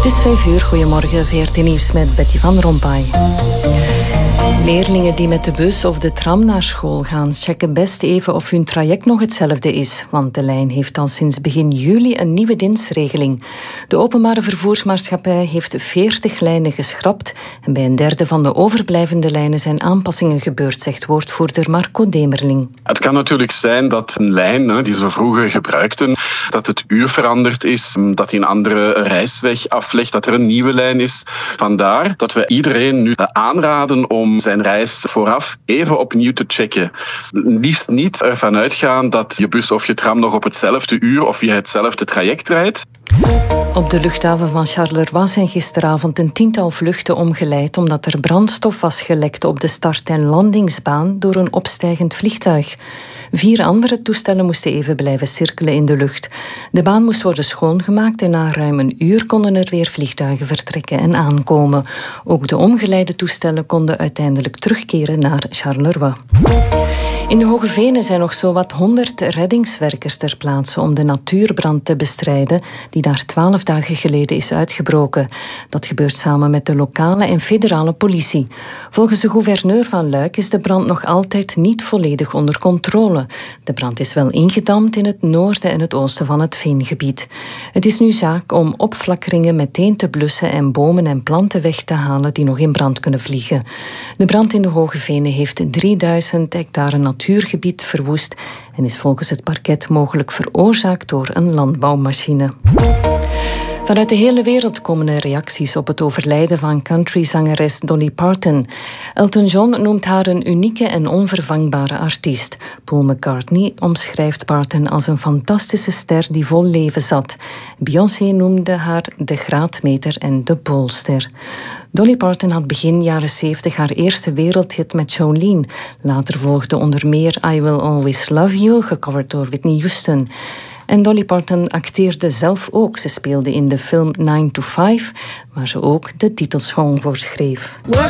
Het is 5 uur. Goedemorgen, VRT Nieuws met Betty van Rompuy. Leerlingen die met de bus of de tram naar school gaan, checken best even of hun traject nog hetzelfde is. Want de lijn heeft al sinds begin juli een nieuwe dienstregeling. De openbare vervoersmaatschappij heeft 40 lijnen geschrapt. En bij een derde van de overblijvende lijnen zijn aanpassingen gebeurd, zegt woordvoerder Marco Demerling. Het kan natuurlijk zijn dat een lijn die ze vroeger gebruikten, dat het uur veranderd is, dat die een andere reisweg aflegt, dat er een nieuwe lijn is. Vandaar dat we iedereen nu aanraden om zijn reis vooraf even opnieuw te checken. Liefst niet ervan uitgaan dat je bus of je tram nog op hetzelfde uur of via hetzelfde traject rijdt. Op de luchthaven van Charleroi zijn gisteravond een 10-tal vluchten omgeleid omdat er brandstof was gelekt op de start- en landingsbaan door een opstijgend vliegtuig. 4 andere toestellen moesten even blijven cirkelen in de lucht. De baan moest worden schoongemaakt en na ruim een uur konden er weer vliegtuigen vertrekken en aankomen. Ook de omgeleide toestellen konden uiteindelijk terugkeren naar Charleroi. In de Hoge Venen zijn nog zowat 100 reddingswerkers ter plaatse om de natuurbrand te bestrijden die daar 12 dagen geleden is uitgebroken. Dat gebeurt samen met de lokale en federale politie. Volgens de gouverneur van Luik is de brand nog altijd niet volledig onder controle. De brand is wel ingedamd in het noorden en het oosten van het veengebied. Het is nu zaak om opflakkeringen meteen te blussen en bomen en planten weg te halen die nog in brand kunnen vliegen. De brand in de Hoge Venen heeft 3000 hectare natuurgebied verwoest en is volgens het parket mogelijk veroorzaakt door een landbouwmachine. Vanuit de hele wereld komen er reacties op het overlijden van countryzangeres Dolly Parton. Elton John noemt haar een unieke en onvervangbare artiest. Paul McCartney omschrijft Parton als een fantastische ster die vol leven zat. Beyoncé noemde haar de graadmeter en de poolster. Dolly Parton had begin jaren 70 haar eerste wereldhit met Jolene. Later volgde onder meer I Will Always Love You, gecoverd door Whitney Houston. En Dolly Parton acteerde zelf ook. Ze speelde in de film 9 to 5, waar ze ook de titelsong voor schreef.